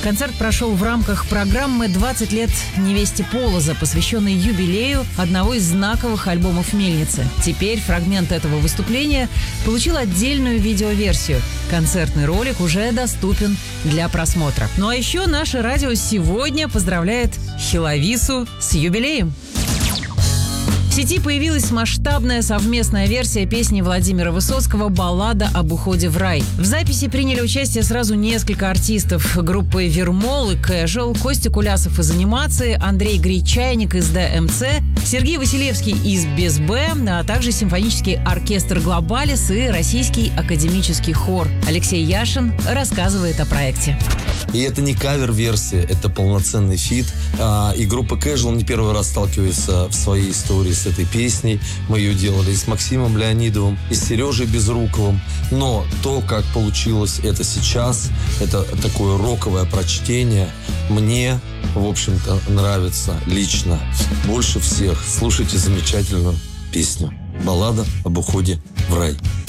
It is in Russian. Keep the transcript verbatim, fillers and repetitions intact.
Концерт прошел в рамках программы «двадцать лет невесте Полоза», посвященной юбилею одного из знаковых альбомов «Мельницы». Теперь фрагмент этого выступления получил отдельную видеоверсию. Концертный ролик уже доступен для просмотра. Ну а еще наше радио сегодня поздравляет Хелавису с юбилеем. В сети появилась масштабная совместная версия песни Владимира Высоцкого «Баллада об уходе в рай». В записи приняли участие сразу несколько артистов группы «Вермол» и «Кэжуал», Костя Кулясов из «Анимации», Андрей Гречайник из ДМЦ, Сергей Василевский из «Без Б», а также симфонический оркестр «Глобалис» и российский академический хор. Алексей Яшин рассказывает о проекте. И это не кавер-версия, это полноценный фит. И группа «Кэжуал» не первый раз сталкивается в своей истории с этой песней. Мы ее делали и с Максимом Леонидовым, и с Сережей Безруковым. Но то, как получилось это сейчас, это такое роковое прочтение, мне, в общем-то, нравится лично больше всех. Слушайте замечательную песню «Баллада об уходе в рай».